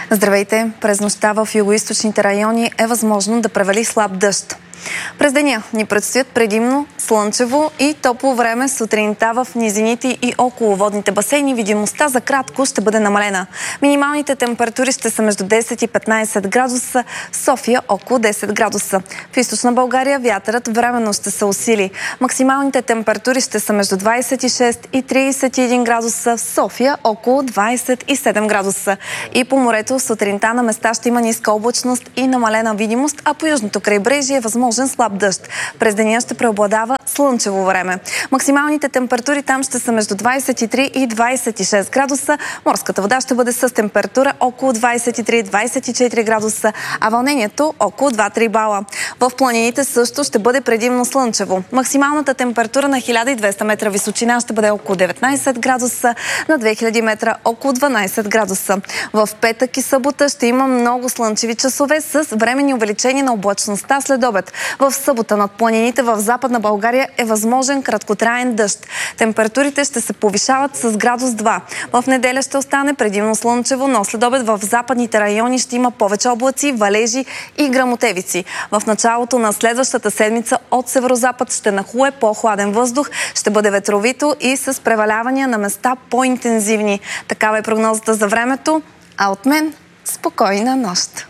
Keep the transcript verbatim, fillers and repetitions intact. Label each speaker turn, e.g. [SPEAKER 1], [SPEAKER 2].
[SPEAKER 1] Здравейте! През нощта в югоизточните райони е възможно да превали слаб дъжд. През деня ни предстоят предимно слънчево и топло време. Сутринта в низините и около водните басейни видимостта за кратко ще бъде намалена. Минималните температури ще са между десет и петнайсет градуса, в София около десет градуса. В източна България вятърът временно ще се усили. Максималните температури ще са между двайсет и шест и трийсет и един градуса, в София около двайсет и седем градуса. И по морето сутринта на места ще има ниска облачност и намалена видимост, а по южното крайбрежие е възможно слаб дъжд. През деня ще преобладава слънчево време. Максималните температури там ще са между двайсет и три и двайсет и шест градуса. Морската вода ще бъде с температура около двайсет и три до двайсет и четири градуса, а вълнението около два до три бала. В планините също ще бъде предимно слънчево. Максималната температура на хиляда и двеста метра височина ще бъде около деветнайсет градуса, на две хиляди метра около дванайсет градуса. В петък и събота ще има много слънчеви часове с временни увеличения на облачността след обед. В събота над планините в Западна България е възможен краткотраен дъжд. Температурите ще се повишават с градус два. В неделя ще остане предимно слънчево, но след обед в западните райони ще има повече облаци, валежи и гръмотевици. В началото на следващата седмица от северозапад ще нахлуе по-хладен въздух, ще бъде ветровито и с превалявания на места по-интензивни. Такава е прогнозата за времето, а от мен спокойна нощ!